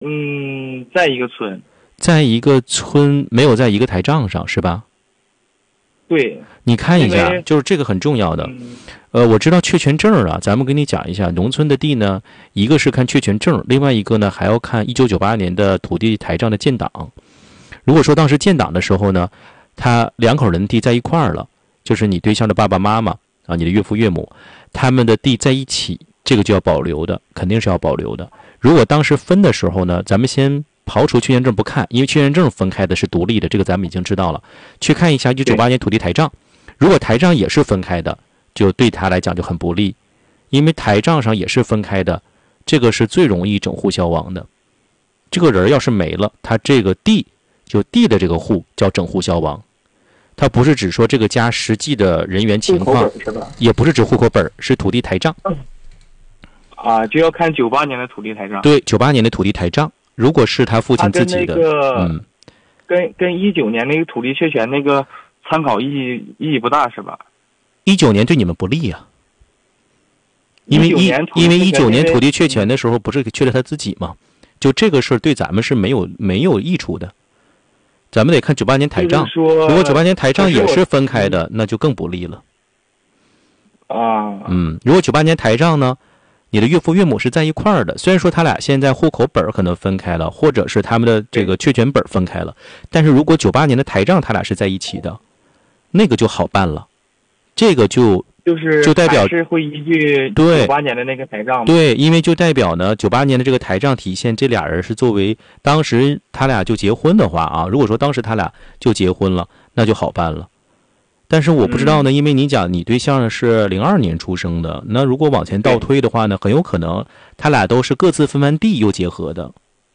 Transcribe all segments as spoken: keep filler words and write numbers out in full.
嗯，在一个村。 在一个村，没有在一个台账上，是吧？ 对。 你看一下，就是这个很重要的。 嗯、 呃，我知道确权证啊，咱们跟你讲一下，农村的地呢，一个是看确权证，另外一个呢还要看一九九八年的土地台账的建档。如果说当时建档的时候呢，他两口人的地在一块儿了，就是你对象的爸爸妈妈啊，你的岳父岳母，他们的地在一起，这个就要保留的，肯定是要保留的。如果当时分的时候呢，咱们先刨除确权证不看，因为确权证分开的是独立的，这个咱们已经知道了。去看一下一九九八年土地台账，如果台账也是分开的，就对他来讲就很不利，因为台账上也是分开的，这个是最容易整户消亡的。这个人要是没了，他这个地就地的这个户叫整户消亡，他不是指说这个家实际的人员情况，也不是指户口本，是土地台账。 啊，就要看九八年的土地台账。 对，九八年的土地台账。如果是他父亲自己的， 那个、 嗯， 跟跟一九年那个土地确权那个参考意义意义不大是吧？ 一九年对你们不利呀、啊，因为一因为一九年土地确权的时候不是确了他自己吗？就这个事儿对咱们是没有没有益处的，咱们得看九八年台账。如果九八年台账也是分开的，那就更不利了。 啊， 嗯，如果九八年台账呢？你的岳父岳母是在一块儿的，虽然说他俩现在户口本可能分开了，或者是他们的这个确权本分开了，但是如果九八年的台账他俩是在一起的，那个就好办了，这个就就是就代表是会依据九八年的那个台账。 对，因为就代表呢，九八年的这个台账体现这俩人是作为当时他俩就结婚的话啊，如果说当时他俩就结婚了，那就好办了。但是我不知道呢，因为你讲你对象是零二年出生的，那如果往前倒推的话呢，很有可能他俩都是各自分完地又结合的，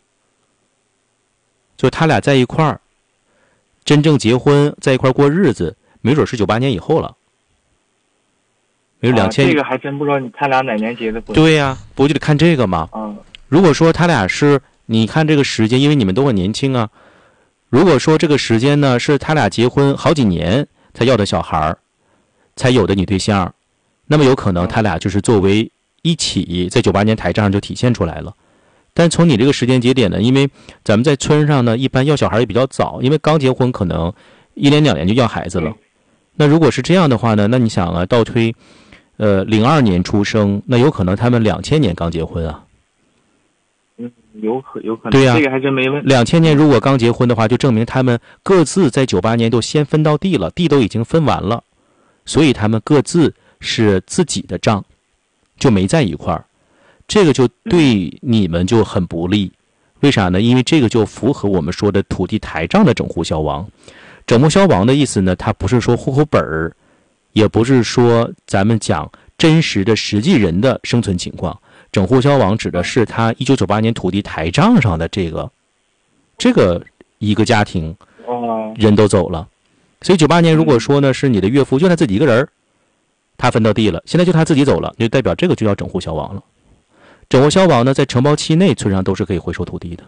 就他俩在一块儿，真正结婚在一块儿过日子，没准是九八年以后了，没准两千、 啊。这个还真不知道他俩哪年结的婚。 对呀、啊，不就得看这个吗？ 啊， 如果说他俩是，你看这个时间，因为你们都很年轻啊，如果说这个时间呢是他俩结婚好几年才要的小孩，才有的女对象，那么有可能他俩就是作为一起在九八年台账上就体现出来了。但从你这个时间节点呢，因为咱们在村上呢，一般要小孩也比较早，因为刚结婚可能一年两年就要孩子了。那如果是这样的话呢，那你想啊，倒推，呃，零二年出生，那有可能他们两千年刚结婚啊。 嗯，有可有可能。 对呀、啊， 这个还真没问。 两千年如果刚结婚的话，就证明他们各自在九八年都先分到地了，地都已经分完了，所以他们各自是自己的账，就没在一块儿。这个就对你们就很不利，为啥呢？因为这个就符合我们说的土地台账的整户消亡。整户消亡的意思呢，它不是说户口本儿，也不是说咱们讲真实的实际人的生存情况。整户消亡指的是他一九九八年土地台账上的这个这个一个家庭人都走了，所以九八年如果说呢是你的岳父就他自己一个人，他分到地了，现在就他自己走了，就代表这个就叫整户消亡了。整户消亡呢，在承包期内村上都是可以回收土地的。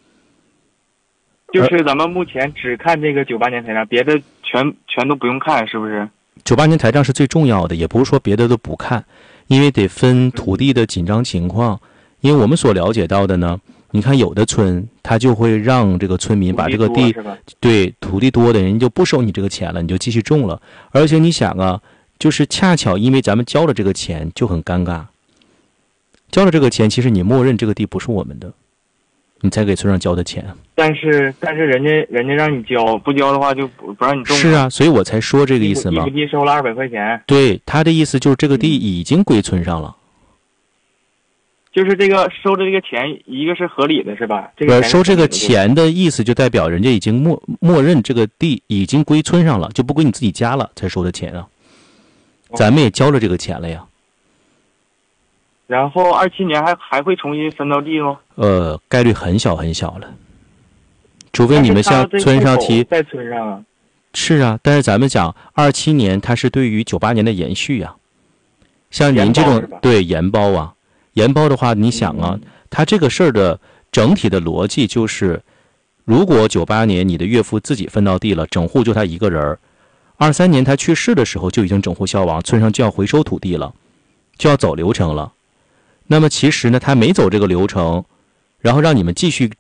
就是咱们目前只看这个九八年台账，别的全全都不用看，是不是？ 九八年台账是最重要的，也不是说别的都不看，因为得分土地的紧张情况。因为我们所了解到的呢，你看有的村他就会让这个村民把这个地，对，土地多的人就不收你这个钱了，你就继续种了。而且你想啊，就是恰巧因为咱们交了这个钱就很尴尬，交了这个钱，其实你默认这个地不是我们的，你才给村上交的钱。 但是但是人家人家让你交，不交的话就不不让你种。 是啊，所以我才说这个意思嘛。 一亩地收了二百块钱。 对，他的意思就是这个地已经归村上了。 就是这个收的这个钱，一个是合理的，是吧？这个收这个钱的意思就代表人家已经默默认这个地已经归村上了，就不归你自己家了，才收的钱啊。咱们也交了这个钱了呀。 然后二七年还还会重新分到地吗？ 呃，概率很小很小了，除非你们向村上提。 在村上啊。 是啊，但是咱们讲二七年，它是对于九八年的延续啊。像您这种对延包啊。延包的话，你想啊，他这个事儿的整体的逻辑就是，如果九八年你的岳父自己分到地了，整户就他一个人，二三年他去世的时候就已经整户消亡，村上就要回收土地了，就要走流程了。那么其实呢，他没走这个流程， 然后让你们继续